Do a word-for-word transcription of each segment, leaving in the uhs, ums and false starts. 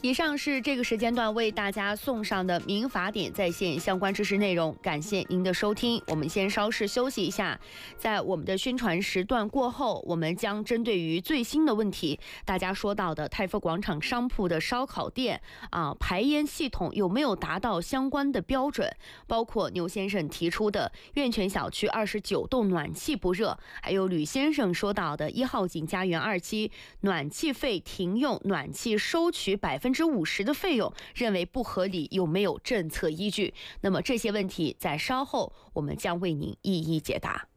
以上是这个时间段为大家送上的民法典在线相关知识内容，感谢您的收听。我们先稍事休息一下，在我们的宣传时段过后，我们将针对于最新的问题，大家说到的太福广场商铺的烧烤店啊，排烟系统有没有达到相关的标准，包括牛先生提出的苑泉小区二十九栋暖气不热，还有吕先生说到的一号景家园二期暖气费停用，暖气收取百分之五十的费用，认为不合理，有没有政策依据？那么这些问题在稍后我们将为您一一解答。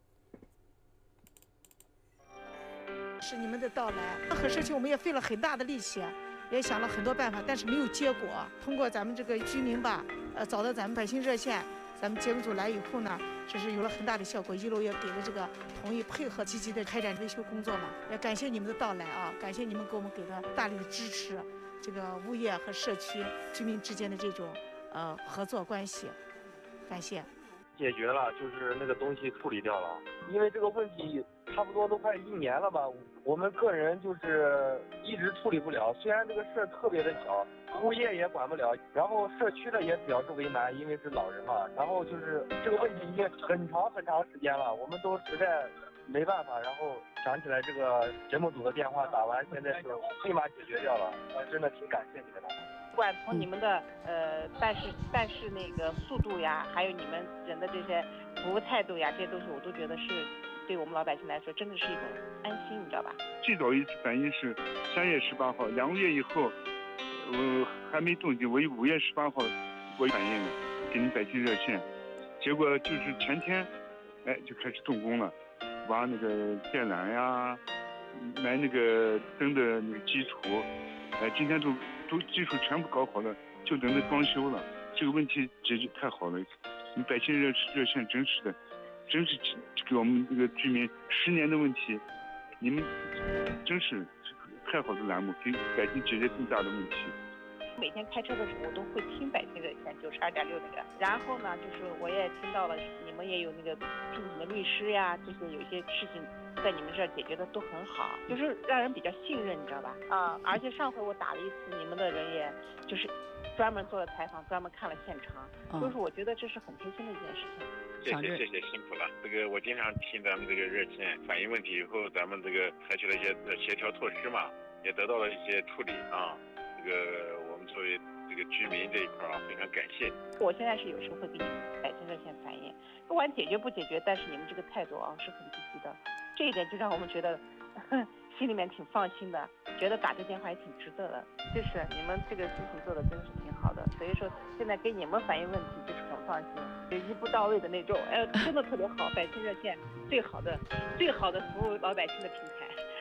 是你们的到来，和社区我们也费了很大的力气，也想了很多办法，但是没有结果。通过咱们这个居民吧，呃，找到咱们百姓热线，咱们节目组来以后呢，这是有了很大的效果。一楼也给了这个同意，配合积极的开展维修工作嘛。也感谢你们的到来啊，感谢你们给我们给的大力的支持。这个物业和社区居民之间的这种呃合作关系，感谢。 解决了，就是那个东西处理掉了。因为这个问题差不多都快一年了吧，我们个人就是一直处理不了。虽然这个事儿特别的小，物业也管不了，然后社区的也表示为难，因为是老人嘛。然后就是这个问题已经很长很长时间了，我们都实在没办法，然后想起来这个节目组的电话打完，现在是立马解决掉了，真的挺感谢你们的。 不管从你们的呃办事办事那个速度呀，还有你们人的这些服务态度呀，这些东西我都觉得是对我们老百姓来说真的是一种安心，你知道吧？ 最早一次反应是三月十八号，两个月以后，我还没动静，我五月十八号我反应了，给你们百姓热线，结果就是前天，哎就开始动工了，挖那个电缆呀，埋那个灯的那个基础，哎今天都。都技术全部搞好了，就等着装修了。这个问题解决太好了，你百姓热热线真是的，真是给我们这个居民十年的问题，你们真是太好的栏目，给百姓解决更大的问题。 每天开车的时候，我都会听百姓热线九十二点六那个，然后呢，就是我也听到了你们也有那个聘请的律师呀，这些有些事情在你们这儿解决的都很好，就是让人比较信任，你知道吧？啊，而且上回我打了一次，你们的人也就是专门做了采访，专门看了现场，就是我觉得这是很贴心的一件事情。 谢谢谢谢，辛苦了。这个我经常听咱们这个热线反映问题以后，咱们这个采取了一些协调措施嘛，也得到了一些处理啊。这个我们作为这个居民这一块啊，非常感谢。 我现在是有时候会给你们百姓热线反映，不管解决不解决，但是你们这个态度啊是很积极的，这一点就让我们觉得呵心里面挺放心的，觉得打这电话也挺值得的。就是你们这个事情做的真是挺好的，所以说现在给你们反映问题就是很放心，就一步到位的那种，哎，真的特别好。百姓热线最好的、最好的服务老百姓的平台。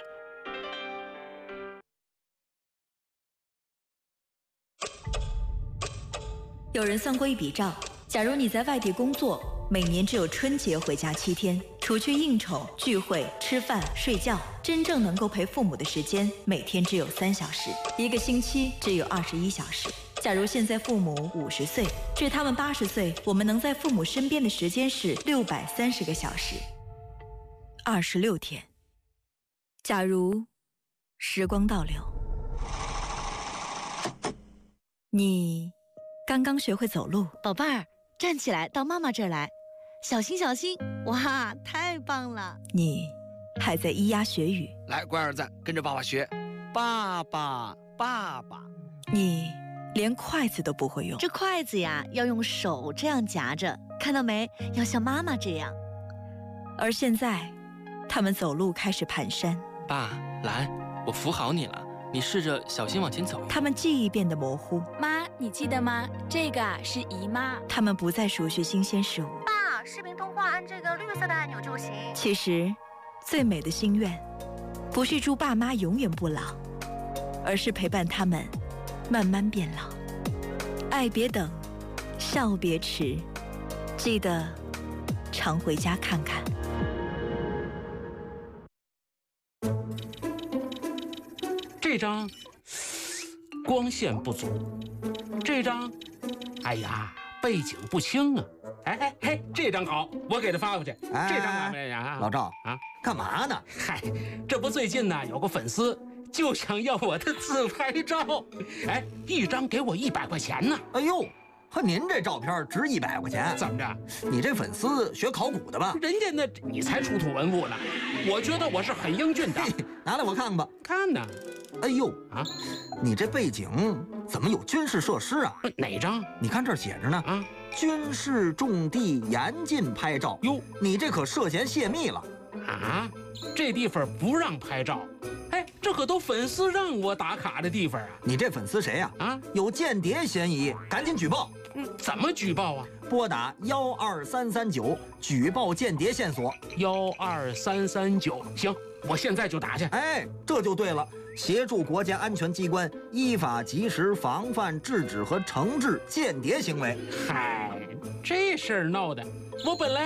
有人算过一笔账，假如你在外地工作，每年只有春节回家七天，除去应酬、聚会、吃饭、睡觉，真正能够陪父母的时间，每天只有三小时，一个星期只有二十一小时。假如现在父母五十岁，至他们八十岁，我们能在父母身边的时间是六百三十个小时，二十六天。假如时光倒流，你刚刚学会走路， 宝贝儿，站起来，到妈妈这儿来，小心小心！哇，太棒了！ 你还在咿呀学语， 来，乖儿子，跟着爸爸学，爸爸，爸爸。 你连筷子都不会用， 这筷子呀，要用手这样夹着，看到没？要像妈妈这样。 而现在，他们走路开始蹒跚。 爸，来，我扶好你了。你试着小心往前走。 他们记忆变得模糊。 妈，你记得吗？这个是姨妈。 他们不再熟悉新鲜事物。 爸，视频通话按这个绿色的按钮就行。 其实，最美的心愿，不是祝爸妈永远不老，而是陪伴他们慢慢变老。爱别等，笑别迟，记得常回家看看。 这张光线不足，这张，哎呀，背景不清啊！哎哎嘿，这张好，我给他发过去。哎、这张拿回来呀！ 老赵啊， 干嘛呢？ 嗨，这不最近呢有个粉丝就想要我的自拍照，哎，一张给我一百块钱呢。 哎呦，和您这照片值一百块钱？ 怎么着？ 你这粉丝学考古的吧？ 人家那你才出土文物呢，我觉得我是很英俊的。 拿来我看看吧。 看呢。 哎呦啊， 你这背景怎么有军事设施啊？ 哪张？ 你看这儿写着呢。 啊， 军事重地严禁拍照。 哟， 你这可涉嫌泄密了。 啊，这地方不让拍照。哎，这可都粉丝让我打卡的地方啊！ 你这粉丝谁呀？ 啊， 有间谍嫌疑，赶紧举报。 嗯，怎么举报啊？ 拨打幺二三三九举报间谍线索。 幺二三三九，行，我现在就打去。 哎，这就对了，协助国家安全机关依法及时防范、制止和惩治间谍行为。 嗨，这事儿闹的，我本来